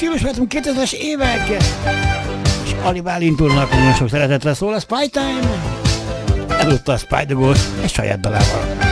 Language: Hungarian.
stílusváltunk 2000-es évek, és Ali Bálint úrnak nagyon sok szeretetre szól a Spy Time, ezúttal a Spy the Ghost egy saját dalával.